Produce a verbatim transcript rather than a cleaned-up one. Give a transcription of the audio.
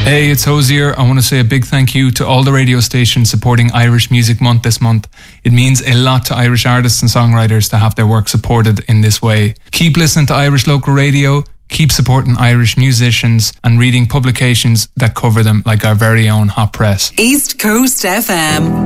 Hey, it's Hosier. I want to say a big thank you to all the radio stations supporting Irish Music Month this month. It means a lot to Irish artists and songwriters to have their work supported in this way. Keep listening to Irish local radio, keep supporting Irish musicians and reading publications that cover them like our very own Hot Press. East Coast F M.